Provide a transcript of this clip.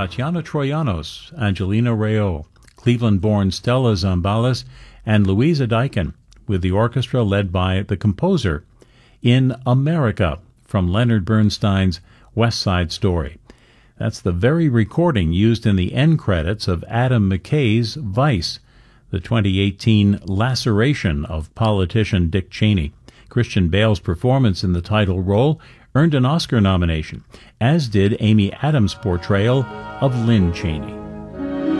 Tatiana Troyanos, Angelina Reaux, Cleveland-born Stella Zambales, and Louisa Daikin, with the orchestra led by the composer, in America, from Leonard Bernstein's West Side Story. That's the very recording used in the end credits of Adam McKay's Vice, the 2018 laceration of politician Dick Cheney. Christian Bale's performance in the title role earned an Oscar nomination, as did Amy Adams' portrayal of Lynn Cheney.